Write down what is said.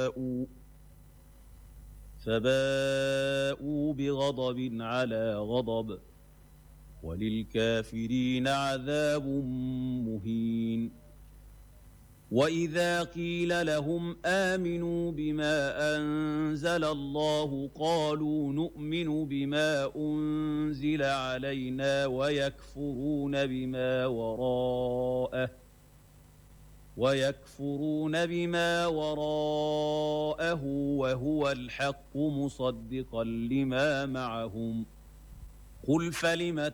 فباءوا بغضب على غضب وللكافرين عذاب مهين. وإذا قيل لهم آمنوا بما أنزل الله قالوا نؤمن بما أنزل علينا ويكفرون بما وراءه وهو الحق مصدقا لما معهم. قل فلم